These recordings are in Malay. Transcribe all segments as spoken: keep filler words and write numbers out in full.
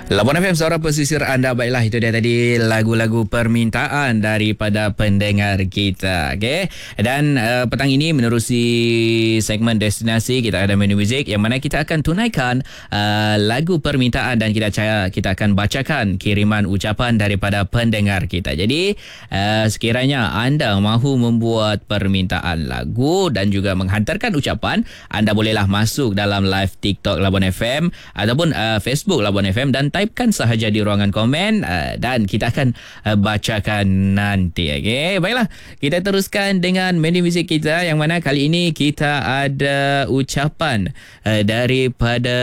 Labuan F M, suara pesisir anda. Baiklah, itu dia tadi lagu-lagu permintaan daripada pendengar kita. Okay? Dan uh, petang ini menerusi segmen destinasi, kita ada menu muzik yang mana kita akan tunaikan uh, lagu permintaan dan kita kita akan bacakan kiriman ucapan daripada pendengar kita. Jadi uh, sekiranya anda mahu membuat permintaan lagu dan juga menghantarkan ucapan, anda bolehlah masuk dalam live TikTok Labuan F M ataupun uh, Facebook Labuan F M dan typekan sahaja di ruangan komen uh, dan kita akan uh, bacakan nanti. Okay? Baiklah, kita teruskan dengan menu muzik kita yang mana kali ini kita ada ucapan uh, daripada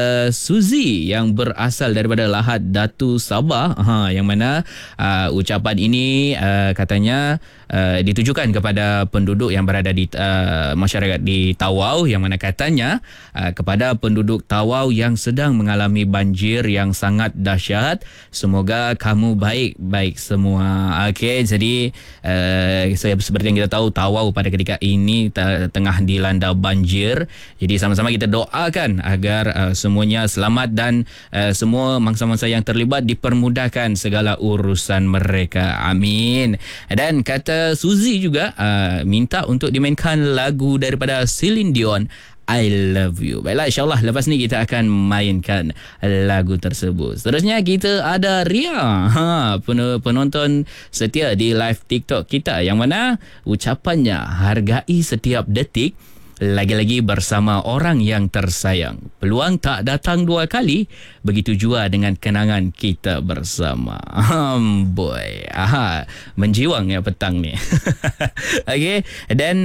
Suzy yang berasal daripada Lahad Datu Sabah, ha, yang mana uh, ucapan ini uh, katanya uh, ditujukan kepada penduduk yang berada di uh, masyarakat di Tawau, yang mana katanya uh, kepada penduduk Tawau yang sedang mengalami banjir yang sangat dahsyat, semoga kamu baik-baik semua. Okey, jadi uh, seperti yang kita tahu, Tawau pada ketika ini t- tengah dilanda banjir. Jadi sama-sama kita doakan agar uh, semuanya selamat dan uh, semua mangsa-mangsa yang terlibat dipermudahkan segala urusan mereka. Amin. Dan kata Suzy juga uh, minta untuk dimainkan lagu daripada Celine Dion, I Love You. Baiklah, insyaAllah lepas ni kita akan mainkan lagu tersebut. Seterusnya kita ada Ria, ha, penonton setia di live TikTok kita, yang mana ucapannya hargai setiap detik, lagi-lagi bersama orang yang tersayang. Peluang tak datang dua kali, begitu jua dengan kenangan kita bersama. Um, boy, aha, menjiwang ya petang ni. Okey, dan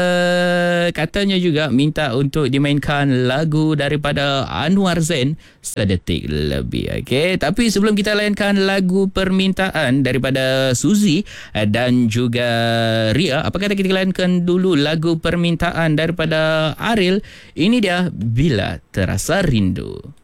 uh, katanya juga minta untuk dimainkan lagu daripada Anwar Zain, Sedetik Lebih. Okey, tapi sebelum kita layankan lagu permintaan daripada Suzy dan juga Ria, apa kata kita layankan dulu lagu permintaan daripada pada Ariel. Ini dia Bila Terasa Rindu.